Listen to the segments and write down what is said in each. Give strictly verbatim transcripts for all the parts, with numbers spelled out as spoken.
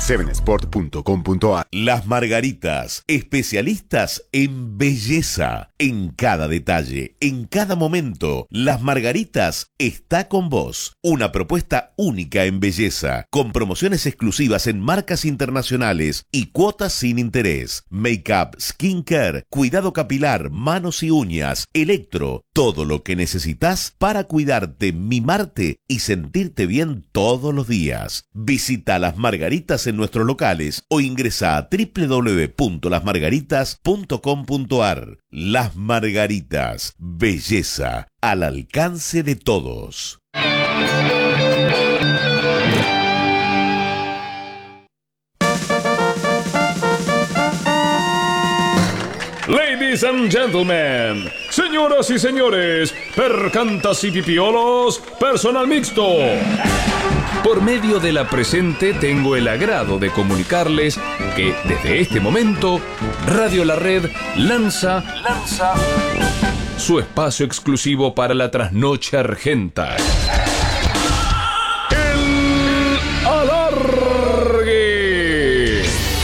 seven sport punto com punto a r. Las Margaritas, especialistas en belleza, en cada detalle, en cada momento. Las Margaritas está con vos. Una propuesta única en belleza, con promociones exclusivas en marcas internacionales y cuotas sin interés. Make-up, skincare, cuidado capilar, manos y uñas, electro, todo lo que necesitas para cuidarte, mimarte y sentirte bien todos los días. Visita Las Margaritas en nuestros locales o ingresa a doble u doble u doble u punto las margaritas punto com punto a r. Las Margaritas, belleza al alcance de todos. Ladies and gentlemen, señoras y señores, percantas y pipiolos, personal mixto. Por medio de la presente tengo el agrado de comunicarles que desde este momento Radio La Red lanza, lanza su espacio exclusivo para la trasnoche argenta. El Alargue.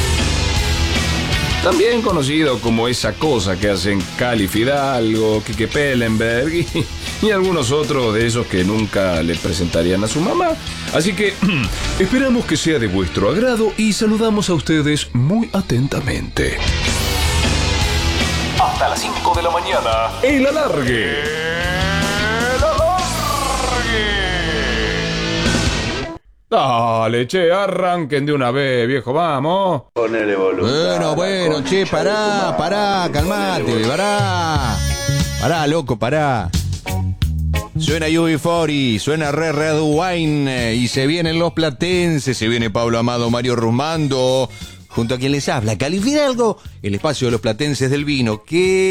También conocido como esa cosa que hacen Cali Fidalgo, Quique Pellenberg y, y algunos otros de esos que nunca le presentarían a su mamá. Así que esperamos que sea de vuestro agrado y saludamos a ustedes muy atentamente. Hasta las cinco de la mañana, El Alargue. El Alargue. Dale, che, arranquen de una vez, viejo, vamos. Ponele voluntad. Bueno, bueno, che, pará, pará, calmate, pará. Pará, loco, pará. Suena U B cuarenta, suena Re Red Wine y se vienen los platenses, se viene Pablo Amado, Mario Rusmando, junto a quien les habla, Cali Fidalgo, el espacio de los platenses del vino,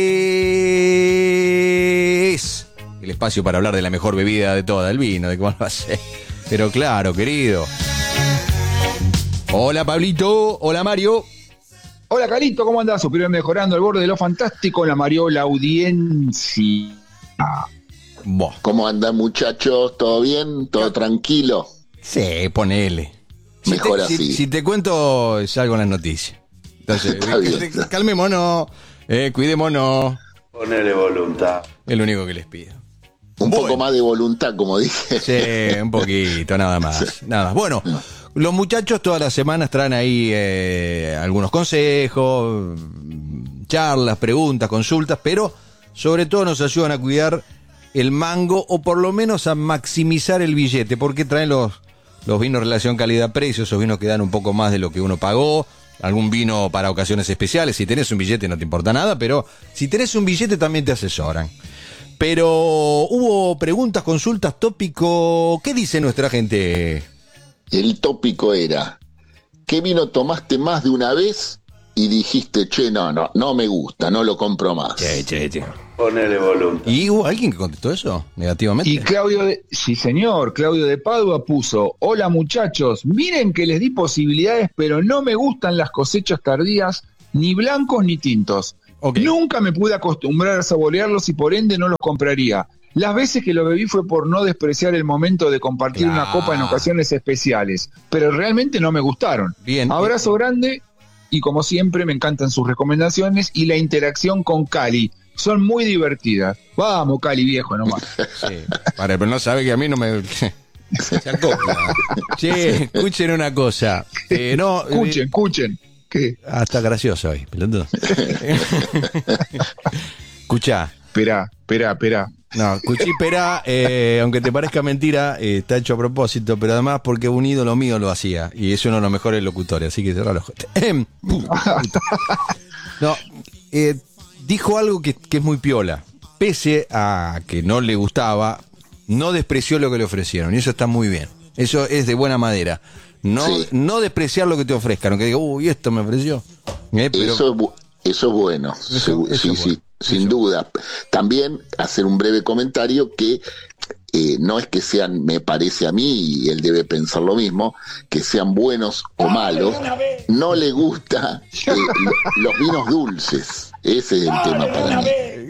que es el espacio para hablar de la mejor bebida de toda, el vino, de cómo lo hace. Pero claro, querido. Hola, Pablito. Hola, Mario. Hola, Calito, ¿cómo andás? Superior mejorando al borde de lo fantástico, la Mariola audiencia. Boh. ¿Cómo andan, muchachos? ¿Todo bien? ¿Todo tranquilo? Sí, ponele. Si Mejor te, así. Si, si te cuento, salgo en las noticias. Entonces, Está bien. que te- calmémonos, eh, cuidémonos. Ponele voluntad. Es lo único que les pido. Un Bueno. poco más de voluntad, como dije. Sí, un poquito, nada más. Nada más. Bueno, los muchachos todas las semanas traen ahí eh, algunos consejos, charlas, preguntas, consultas, pero sobre todo nos ayudan a cuidar el mango o por lo menos a maximizar el billete, porque traen los, los vinos relación calidad-precio, esos vinos que dan un poco más de lo que uno pagó, algún vino para ocasiones especiales. Si tenés un billete no te importa nada, pero si tenés un billete también te asesoran. Pero hubo preguntas, consultas, tópico. ¿Qué dice nuestra gente? El tópico era, ¿qué vino tomaste más de una vez? Y dijiste, che, no, no, no me gusta, no lo compro más. Che, che, che. Ponele voluntad. ¿Y hubo alguien que contestó eso negativamente? Y Claudio, de, sí señor, Claudio de Padua puso, hola muchachos, miren que les di posibilidades, pero no me gustan las cosechas tardías, ni blancos ni tintos. Okay. Nunca me pude acostumbrar a saborearlos y por ende no los compraría. Las veces que lo bebí fue por no despreciar el momento de compartir Claro. una copa en ocasiones especiales, pero realmente no me gustaron. Bien. Abrazo grande y como siempre me encantan sus recomendaciones y la interacción con Cali. Son muy divertidas. Vamos, Cali viejo nomás. Sí. Para, pero no sabe que a mí no me... Se acopla. Che, escuchen una cosa. Eh, no, Escuchen, eh, escuchen. ¿Qué? Ah, está gracioso hoy, pelotudo. Escuchá. Esperá, esperá, esperá. No, Cuchi Perá, eh, aunque te parezca mentira, eh, está hecho a propósito, pero además porque un ídolo mío lo hacía y es uno de los mejores locutores, así que cerrá los ojos. No, eh, dijo algo que, que es muy piola. Pese a que no le gustaba, no despreció lo que le ofrecieron y eso está muy bien. Eso es de buena madera. No, Sí. no despreciar lo que te ofrezcan, aunque diga, uy, esto me ofreció. Eh, pero- Eso, es bu- eso es bueno, Eso- sí, eso sí, es sí, bueno. sin Eso. duda. También hacer un breve comentario que eh, no es que sean, me parece a mí, y él debe pensar lo mismo, que sean buenos o malos, no le gusta eh, lo- los vinos dulces. Ese es el tema para mí.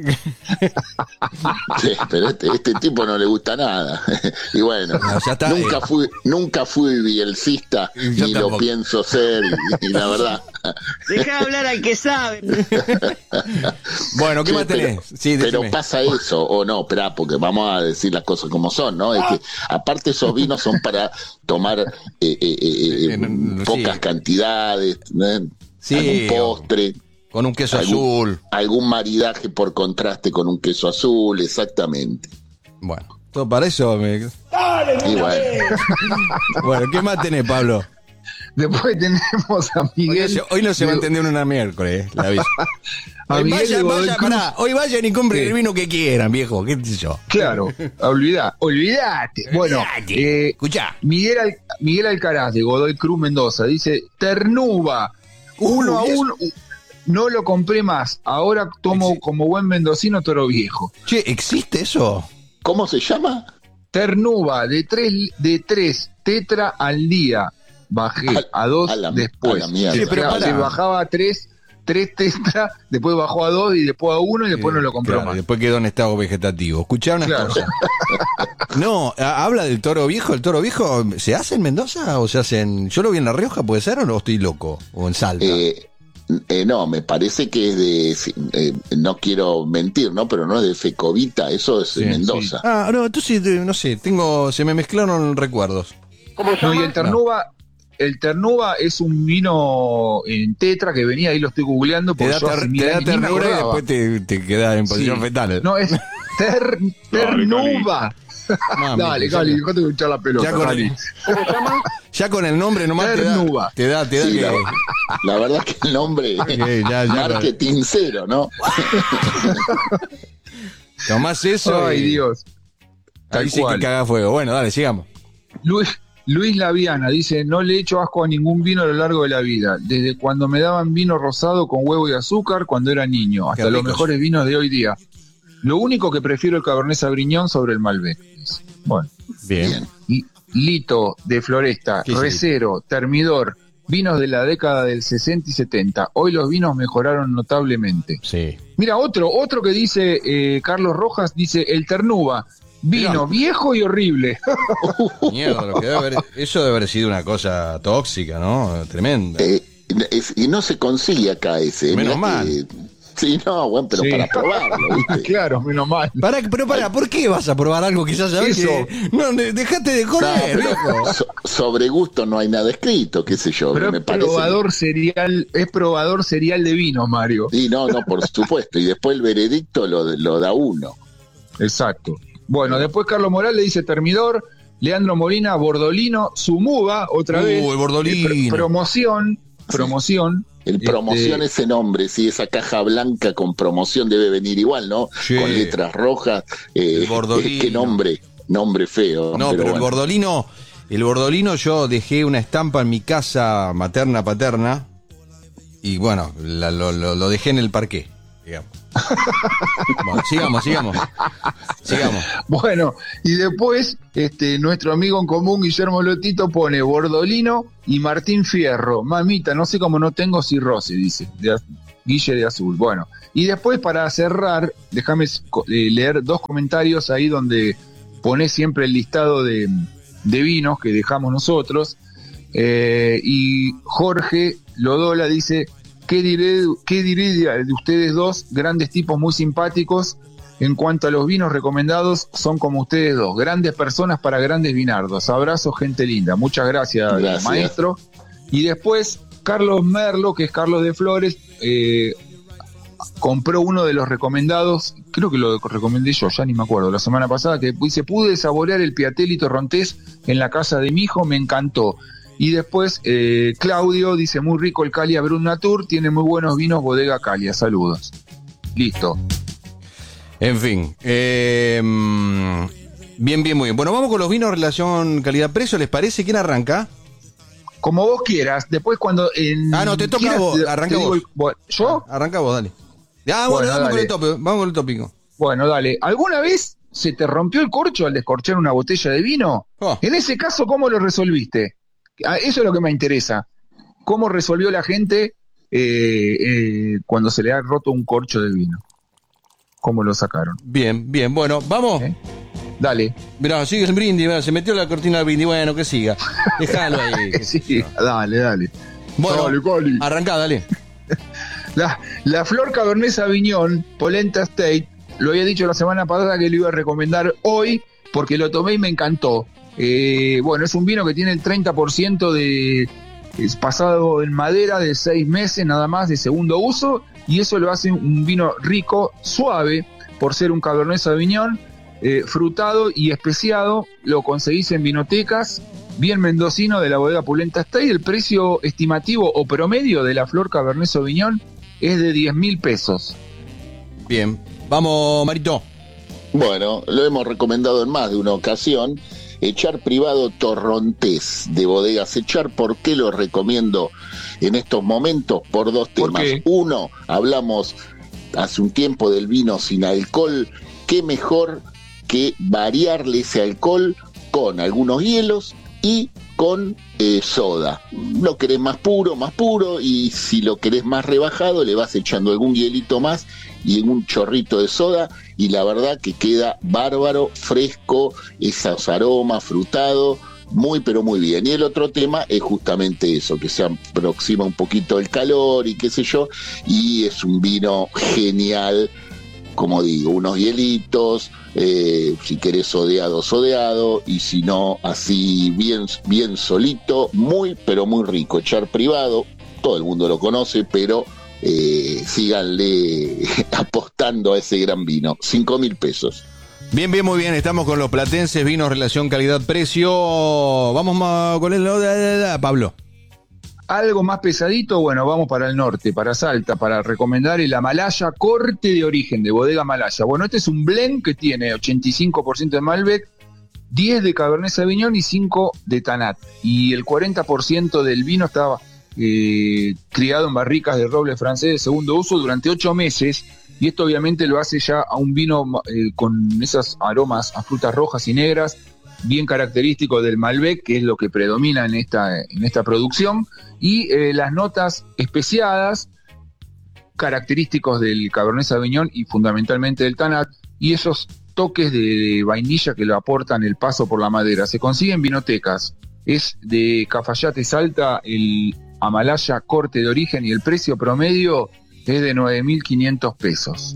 Sí, pero este, este tipo no le gusta nada. Y bueno, No, ya está, nunca eh. fui nunca fui bielcista, Yo ni tampoco. lo pienso ser, y, y la verdad. Deja de hablar al que sabe. Bueno, ¿qué Sí, más tenés? pero, Sí, pero decime. pasa eso, o no, esperá, porque vamos a decir las cosas como son, ¿no? Es que aparte esos vinos son para tomar eh, eh, eh, eh, Eh, no, no, pocas sí. cantidades, ¿no? Sí, Algún postre, Con un queso algún, azul. algún maridaje por contraste con un queso azul, exactamente. Bueno, todo para eso. Me... Y bueno, Bueno, ¿qué más tenés, Pablo? Después tenemos a Hoy no Miguel. se, hoy no se va a de- entender una miércoles, eh, la aviso. A Hoy Miguel de vayan, Godoy vayan, Cruz. pará, hoy vayan y compren Sí. el vino que quieran, viejo, qué sé yo. Claro, olvidá, olvidate. Bueno, Olvidate. eh, Escuchá. Miguel, Al- Miguel Alcaraz de Godoy Cruz Mendoza dice: Ternuba, uno a Uy, uno. No lo compré más. Ahora tomo como buen mendocino Toro Viejo. Che, ¿existe eso? ¿cómo se llama? Ternuba de tres, de tres tetra al día. Bajé A- a dos a la- después. a la mierda. Sí, pero Claro, pará. se bajaba a tres, tres tetra, después bajó a dos y después a uno y después Eh, no lo compró claro, más. Después quedó en estado vegetativo. Escuchá una Claro. cosa. No, a- habla del toro viejo. ¿El toro viejo se hace en Mendoza o se hace en... Yo lo vi en La Rioja, ¿puede ser o no estoy loco? ¿O en Salta? Eh, eh, no, me parece que es de, sí, eh, no quiero mentir, ¿no? Pero no es de Fecovita, eso es Sí, de Mendoza. Ah, no, entonces, eh, no sé, tengo... Se me mezclaron recuerdos. No, y el Ternuba, el Ternuba es un vino en tetra que venía, ahí lo estoy googleando Te porque da, yo ter- hace te mil da años ni me ternura y acordaba. después te, te quedas en posición Sí. fetal. No, es ter, Ternuba. Mami, Dale, ya- Cali, dejate de echar la pelota, ya con, Cali. el, ya con el nombre nomás te da, Ternuba. te da, te da Sí, que... la, la verdad que el nombre Ok, ya, ya, marketing cero, ¿no? Tomás eso Ay, y Dios. Tal ahí sí que cual. caga fuego. Bueno, dale, sigamos. Luis, Luis Laviana dice: no le echo asco a ningún vino a lo largo de la vida, desde cuando me daban vino rosado con huevo y azúcar cuando era niño, hasta Qué los ricos. mejores vinos de hoy día. Lo único que prefiero el Cabernet Sauvignon sobre el Malbec. dice. Bueno, Bien. Li- Lito de Floresta, ¿Qué es Recero, Termidor, vinos de la década del sesenta y setenta. Hoy los vinos mejoraron notablemente. Sí. Mira, otro, otro que dice eh, Carlos Rojas, dice el Ternuba, vino Mirá. viejo y horrible. Mierda, lo que debe haber- eso debe haber sido una cosa tóxica, ¿no? Tremenda. Eh, es- y no se consigue acá ese. Menos mirá mal. que- sí, no, bueno, pero Sí. para probarlo, ¿viste? Claro, menos mal. Pará, pero pará, ¿por qué vas a probar algo que ya sabes Eso. que... No, de- dejate de No, joder, pero viejo. so- sobre gusto no hay nada escrito, qué sé yo. Pero me es parece. probador serial, es probador serial de vino, Mario. Sí, no, no, por supuesto. Y después el veredicto lo, lo da uno. Exacto. Bueno, después Carlos Morales le dice Termidor, Leandro Molina, Bordolino, Sumuba, otra Uh, vez. el Bordolino. Eh, pr- promoción, promoción. El Este, promoción, ese nombre, sí, esa caja blanca con promoción debe venir igual, ¿no? Sí. Con letras rojas. Eh, El Bordolino. Qué nombre, nombre feo. No, pero, el bueno. bordolino, el bordolino yo dejé una estampa en mi casa materna paterna y bueno, la- lo, lo- lo dejé en el parqué, digamos. Bueno, sigamos, sigamos. Sigamos. Bueno, y después este, nuestro amigo en común, Guillermo Lotito, pone Bordolino y Martín Fierro. Mamita, no sé cómo no tengo cirrosis, dice, de, az- Guille de Azul. Bueno, y después para cerrar, déjame co- eh, leer dos comentarios ahí donde pone siempre el listado de, de vinos que dejamos nosotros. Eh, y Jorge Lodola dice: ¿Qué diré, qué diré de, de ustedes dos? Grandes tipos muy simpáticos. En cuanto a los vinos recomendados, son como ustedes dos. Grandes personas para grandes vinardos. Abrazos, gente linda. Muchas gracias, Gracias. maestro. Y después, Carlos Merlo, que es Carlos de Flores, eh, compró uno de los recomendados. Creo que lo recomendé yo, ya ni me acuerdo. La semana pasada, que dice: pude saborear el Piatelli Torrontés en la casa de mi hijo, me encantó. Y después, eh, Claudio dice: muy rico el Calia Brut Natur, tiene muy buenos vinos Bodega Calia, saludos. Listo. En fin. eh, mm, bien, bien, muy bien. Bueno, vamos con los vinos relación calidad-precio, ¿les parece? ¿Quién arranca? Como vos quieras, después cuando... En, Ah, no, te toca quieras, a vos, te- arranca te digo vos. el- bueno, ¿yo? Arranca vos, dale. Ah, bueno, Bueno, vamos, con dale. el tópico, vamos con el tópico. Bueno, dale. ¿Alguna vez se te rompió el corcho al descorchar una botella de vino? Oh. En ese caso, ¿cómo lo resolviste? Ah, eso es lo que me interesa. ¿Cómo resolvió la gente eh, eh, cuando se le ha roto un corcho de vino? cómo lo sacaron. Bien, bien, bueno, vamos. ¿Eh? Dale. Mirá, sigue el brindis, mirá, se metió la cortina del brindis, bueno, que siga. Déjalo ahí. que Sí, siga. dale, dale. Bueno, Dale, Coli. arrancá, dale. La, la flor Cabernet Sauvignon, Polenta State, lo había dicho la semana pasada que lo iba a recomendar hoy, porque lo tomé y me encantó. Eh, bueno, es un vino que tiene el treinta por ciento de es pasado en madera de seis meses nada más de segundo uso, y eso lo hace un vino rico, suave, por ser un Cabernet Sauvignon, eh, frutado y especiado. Lo conseguís en vinotecas, bien mendocino de la bodega Polenta State. El precio estimativo o promedio de la flor Cabernet Sauvignon es de diez mil pesos. Bien, vamos, Marito. Bueno, lo hemos recomendado en más de una ocasión. Echar Privado Torrontés de Bodegas Echar. ¿Por qué lo recomiendo en estos momentos? Por dos ¿Por temas. qué? Uno, hablamos hace un tiempo del vino sin alcohol. ¿Qué mejor que variarle ese alcohol con algunos hielos y con eh, soda? Lo querés más puro, más puro, y si lo querés más rebajado, le vas echando algún hielito más y un chorrito de soda, y la verdad que queda bárbaro, fresco, esos aromas, frutado, muy pero muy bien. Y el otro tema es justamente eso, que se aproxima un poquito el calor y qué sé yo, y es un vino genial, como digo, unos hielitos, eh, si querés sodeado, sodeado, y si no, así bien, bien solito, muy pero muy rico. Echar Privado, todo el mundo lo conoce, pero eh, síganle apostando a ese gran vino. Cinco mil pesos. Bien, bien, muy bien. Estamos con los platenses, vinos, relación, calidad, precio. Vamos más con el Pablo. Algo más pesadito, bueno, vamos para el norte, para Salta, para recomendar el Amalaya Corte de Origen, de Bodega Amalaya. Bueno, este es un blend que tiene ochenta y cinco por ciento de Malbec, diez de Cabernet Sauvignon y cinco de Tanat. Y el cuarenta por ciento del vino estaba eh, criado en barricas de roble francés de segundo uso durante ocho meses. Y esto obviamente lo hace ya a un vino eh, con esos aromas a frutas rojas y negras, bien característico del Malbec, que es lo que predomina en esta, en esta producción, y eh, las notas especiadas, característicos del Cabernet Sauvignon y fundamentalmente del Tanat, y esos toques de, de vainilla que lo aportan el paso por la madera. Se consigue en vinotecas, es de Cafayate Salta, el Amalaya Corte de Origen, y el precio promedio es de nueve mil quinientos pesos.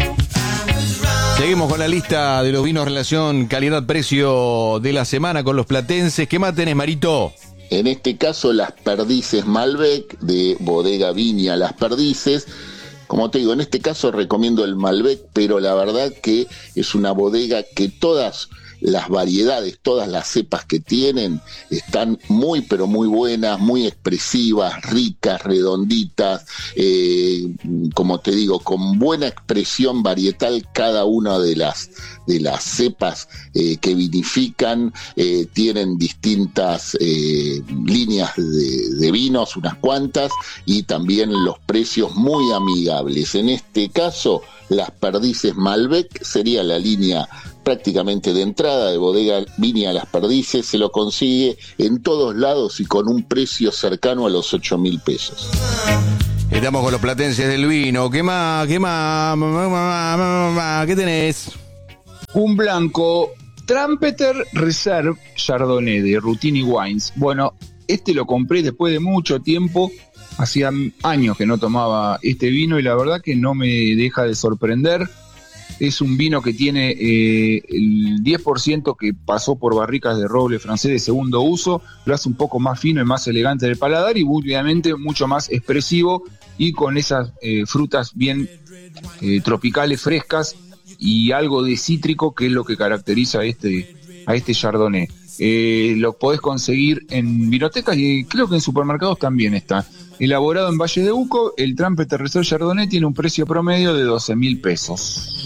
Seguimos con la lista de los vinos relación calidad-precio de la semana con los platenses. ¿Qué más tenés, Marito? En este caso, Las Perdices Malbec, de Bodega Viña Las Perdices. Como te digo, en este caso recomiendo el Malbec, pero la verdad que es una bodega que todas las variedades, todas las cepas que tienen están muy pero muy buenas, muy expresivas, ricas, redonditas, eh, como te digo, con buena expresión varietal cada una de las de las cepas eh, que vinifican. Eh, tienen distintas eh, líneas de, de vinos, unas cuantas, y también los precios muy amigables. En este caso, Las Perdices Malbec sería la línea prácticamente de entrada de Bodega Viña Las Perdices. Se lo consigue en todos lados y con un precio cercano a los ocho mil pesos. Estamos con los platenses del vino. ¿Qué más? ¿Qué más? ¿Qué tenés? Un blanco Trumpeter Reserve Chardonnay de Rutini Wines. Bueno, este lo compré después de mucho tiempo. Hacía años que no tomaba este vino y la verdad que no me deja de sorprender. Es un vino que tiene eh, el diez por ciento que pasó por barricas de roble francés de segundo uso, lo hace un poco más fino y más elegante del paladar, y obviamente mucho más expresivo y con esas eh, frutas bien eh, tropicales, frescas, y algo de cítrico, que es lo que caracteriza a este, a este Chardonnay. Eh, lo podés conseguir en vinotecas y creo que en supermercados también está. Elaborado en Valle de Uco, el Trumpeter Reserve Chardonnay tiene un precio promedio de doce mil pesos.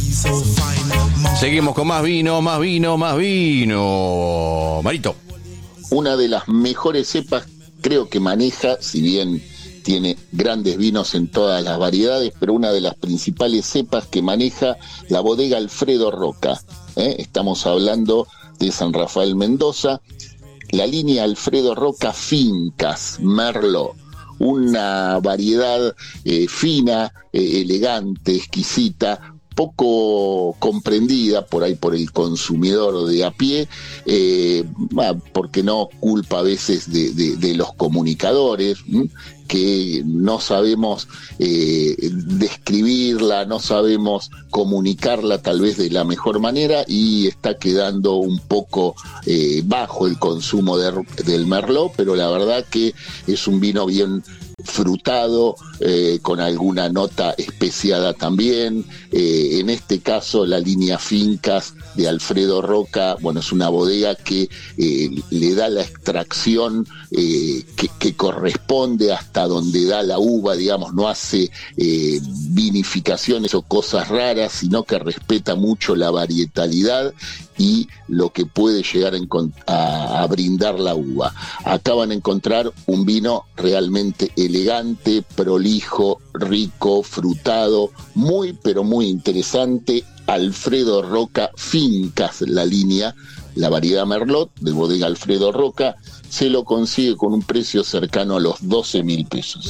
Seguimos con más vino, más vino, más vino. Marito. Una de las mejores cepas creo que maneja, si bien tiene grandes vinos en todas las variedades, pero una de las principales cepas que maneja la bodega Alfredo Roca. ¿eh? Estamos hablando de San Rafael Mendoza, la línea Alfredo Roca Fincas Merlot, una variedad eh, fina, eh, elegante, exquisita, poco comprendida por ahí por el consumidor de a pie, eh, porque no culpa a veces de, de, de los comunicadores, ¿m? que no sabemos eh, describirla, no sabemos comunicarla tal vez de la mejor manera y está quedando un poco eh, bajo el consumo de, del Merlot, pero la verdad que es un vino bien frutado, eh, con alguna nota especiada también. Eh, en este caso la línea Fincas de Alfredo Roca, bueno, es una bodega que eh, le da la extracción eh, que, que corresponde hasta donde da la uva, digamos, no hace eh, vinificaciones o cosas raras, sino que respeta mucho la varietalidad y lo que puede llegar a, encont- a, a brindar la uva. Acá van a encontrar un vino realmente elegante, prolijo, rico, frutado, muy pero muy interesante. Alfredo Roca Fincas, la línea, la variedad Merlot de bodega Alfredo Roca, se lo consigue con un precio cercano a los doce mil pesos.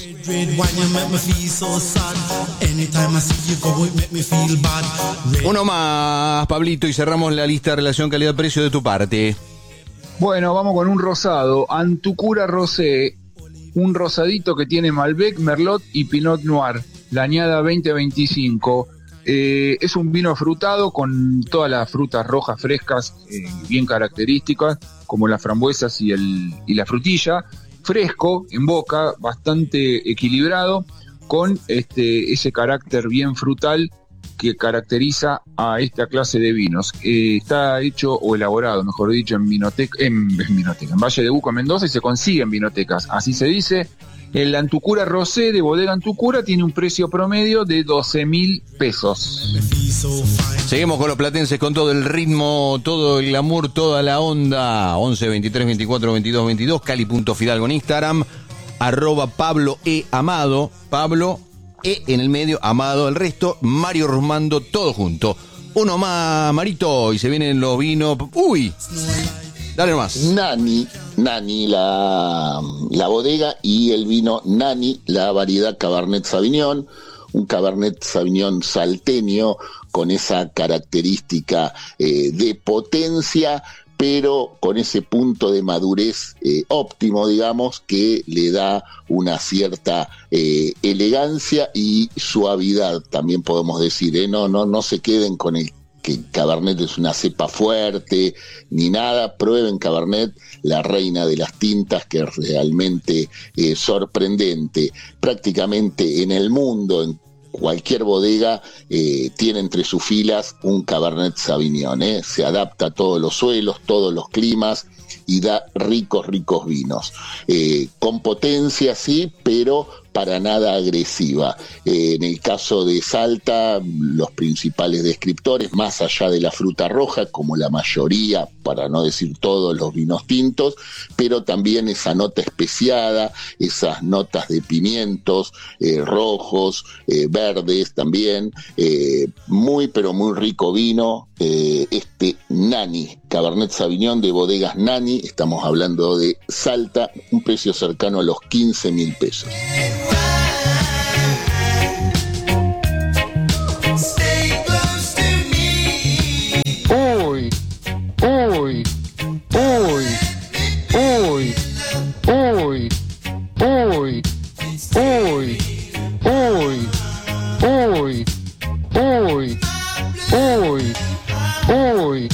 Uno más, Pablito, y cerramos la lista de relación calidad-precio de tu parte. Bueno, vamos con un rosado, Antucura Rosé, un rosadito que tiene Malbec, Merlot y Pinot Noir, la añada veinte veinticinco. Eh, es un vino frutado con todas las frutas rojas frescas, eh, bien características, como las frambuesas y, el, y la frutilla, fresco en boca, bastante equilibrado, con este, ese carácter bien frutal que caracteriza a esta clase de vinos. Eh, está hecho o elaborado, mejor dicho, en vinoteca, en, en vinoteca, en Valle de Uco, Mendoza, y se consigue en vinotekas, así se dice. El Antucura Rosé de bodega Antucura tiene un precio promedio de doce mil pesos. Seguimos con los platenses, con todo el ritmo, todo el glamour, toda la onda. once, veintitrés, veinticuatro, veintidós, veintidós, cali.fidalgo en Instagram, arroba Pablo E. Amado, Pablo E. en el medio, Amado el resto, Mario Rusmando, todo junto. Uno más, Marito, y se vienen los vinos. ¡Uy! Dale nomás. Nani, Nani, la, la bodega, y el vino Nani, la variedad Cabernet Sauvignon, un Cabernet Sauvignon salteño con esa característica eh, de potencia, pero con ese punto de madurez eh, óptimo, digamos, que le da una cierta eh, elegancia y suavidad, también podemos decir, ¿eh? No, no, no se queden con el que Cabernet es una cepa fuerte, ni nada. Prueben Cabernet, la reina de las tintas, que es realmente eh, sorprendente. Prácticamente en el mundo, en cualquier bodega, eh, tiene entre sus filas un Cabernet Sauvignon, ¿eh? Se adapta a todos los suelos, todos los climas, y da ricos, ricos vinos. Eh, con potencia, sí, pero para nada agresiva. Eh, en el caso de Salta, los principales descriptores, más allá de la fruta roja, como la mayoría, para no decir todos los vinos tintos, pero también esa nota especiada, esas notas de pimientos eh, rojos, eh, verdes también, eh, muy pero muy rico vino, eh, este Nani, Cabernet Sauvignon de bodegas Nani, estamos hablando de Salta, un precio cercano a los quince mil pesos. Uy, uy, uy, uy, uy, uy, uy, uy, uy, uy, uy, uy.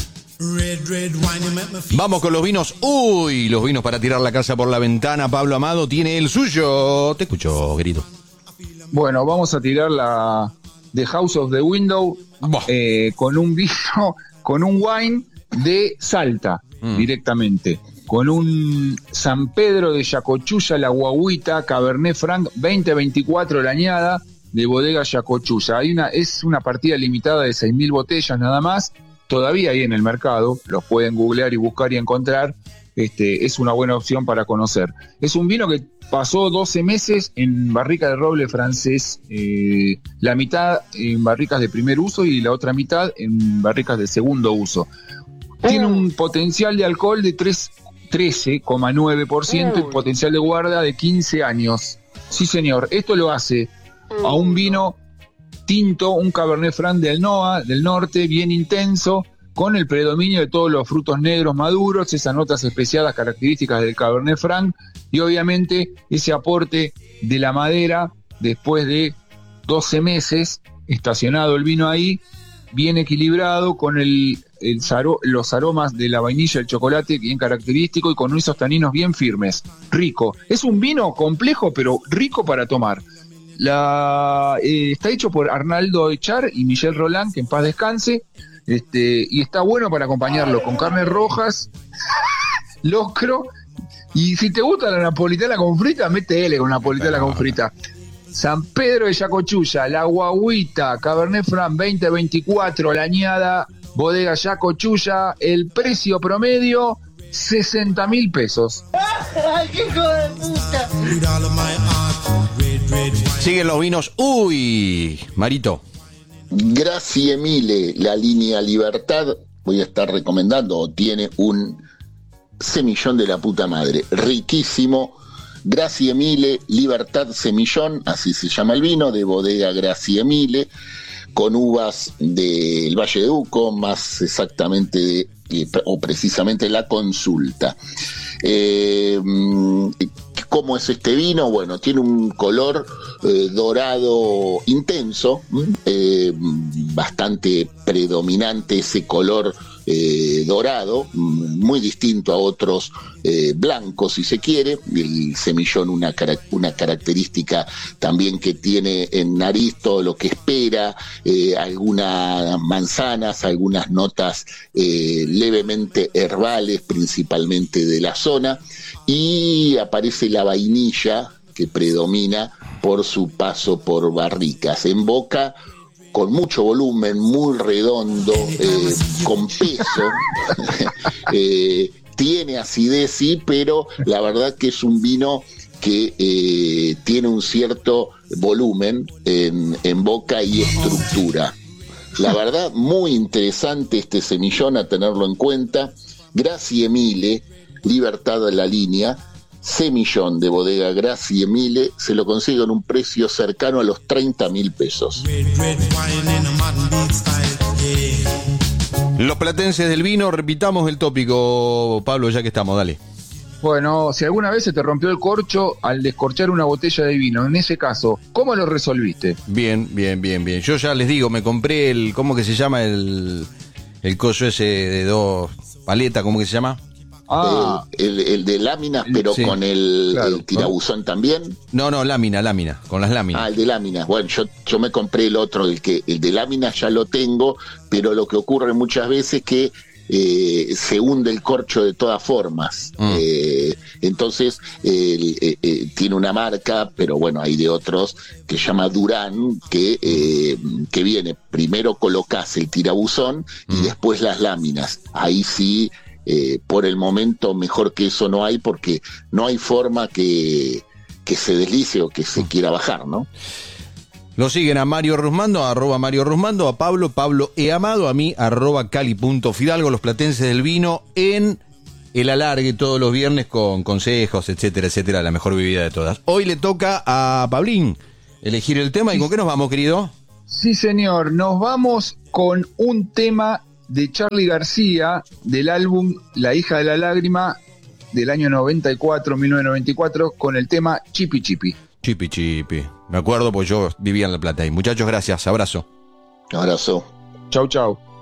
Vamos con los vinos. Uy, los vinos para tirar la casa por la ventana. Pablo Amado tiene el suyo. Te escucho, querido. Bueno, vamos a tirar la The House of the Window eh, con un vino, con un wine de Salta, mm. directamente. Con un San Pedro de Yacochulla, la Guaguita, Cabernet Franc veinte veinticuatro la añada, de bodega Yacochulla. Hay una, es una partida limitada de seis mil botellas nada más. Todavía hay en el mercado, los pueden googlear y buscar y encontrar. Este, es una buena opción para conocer. Es un vino que pasó doce meses en barrica de roble francés, eh, la mitad en barricas de primer uso y la otra mitad en barricas de segundo uso. Tiene un potencial de alcohol de trece coma nueve por ciento y potencial de guarda de quince años. Sí, señor, esto lo hace a un vino tinto, un Cabernet Franc del N O A, del norte, bien intenso, con el predominio de todos los frutos negros maduros, esas notas especiadas características del Cabernet Franc, y obviamente ese aporte de la madera después de doce meses estacionado el vino ahí, bien equilibrado, con el, el saro, los aromas de la vainilla, el chocolate bien característico y con esos taninos bien firmes, rico. Es un vino complejo pero rico para tomar. La, eh, está hecho por Arnaldo Echar y Michel Roland, que en paz descanse, este, y está bueno para acompañarlo con carnes rojas, locro, y si te gusta la napolitana con frita, métele con napolitana con frita. San Pedro de Yacochulla, La Guaguita, Cabernet Franc veinte veinticuatro, la añada, bodega Yacochulla, el precio promedio sesenta mil pesos. ¡Ay, qué hijo de puta! Siguen los vinos. Uy, Marito. Gracie Emile, la línea Libertad, voy a estar recomendando, tiene un semillón de la puta madre, riquísimo. Gracie Emile, Libertad Semillón, así se llama el vino, de bodega Gracie Emile, con uvas del Valle de Uco, más exactamente, de, eh, o precisamente La Consulta. Eh, ¿Cómo es este vino? Bueno, tiene un color eh, dorado intenso, eh, bastante predominante ese color eh, dorado, muy distinto a otros eh, blancos, si se quiere. El semillón, una, una característica también que tiene en nariz, todo lo que espera, eh, algunas manzanas, algunas notas eh, levemente herbales, principalmente de la zona, y aparece la vainilla que predomina por su paso por barricas. En boca, con mucho volumen, muy redondo, eh, con peso, eh, tiene acidez, sí, pero la verdad que es un vino que eh, tiene un cierto volumen en, en boca y estructura. La verdad, muy interesante este semillón, a tenerlo en cuenta. Gracie Emile, Libertad de la línea, semillón de bodega Gracie Emile, se lo consigue en un precio cercano a los treinta mil pesos. Los platenses del vino, repitamos el tópico, Pablo, ya que estamos, dale. Bueno, si alguna vez se te rompió el corcho al descorchar una botella de vino, en ese caso, ¿cómo lo resolviste? Bien, bien, bien, bien. Yo ya les digo, me compré el, ¿cómo que se llama? El, el coso ese de dos paletas, ¿cómo que se llama? Ah, el, el, el de láminas, pero sí, con el, claro, el tirabuzón también. No, no, lámina, lámina, con las láminas. Ah, el de láminas. Bueno, yo, yo me compré el otro, el que el de láminas ya lo tengo, pero lo que ocurre muchas veces es que eh, se hunde el corcho de todas formas. Mm. Eh, entonces, eh, eh, eh, tiene una marca, pero bueno, hay de otros que se llama Durán, que, eh, que viene, primero colocás el tirabuzón mm. y después las láminas. Ahí sí. Eh, por el momento mejor que eso no hay, porque no hay forma que, que se deslice o que se quiera bajar, ¿no? Lo siguen a Mario Rusmando, arroba Mario Rusmando, a Pablo, Pablo E. Amado, a mí, arroba Cali.Fidalgo, los platenses del vino en el alargue todos los viernes con consejos, etcétera, etcétera, la mejor bebida de todas. Hoy le toca a Pablín elegir el tema. ¿Y con qué nos vamos, querido? Sí, señor, nos vamos con un tema de Charly García, del álbum La hija de la lágrima, del año noventa y cuatro, mil novecientos noventa y cuatro, con el tema Chipi Chipi. Chipi Chipi. Me acuerdo, pues yo vivía en La Plata. Y muchachos, gracias. Abrazo. Abrazo. Chau, chau.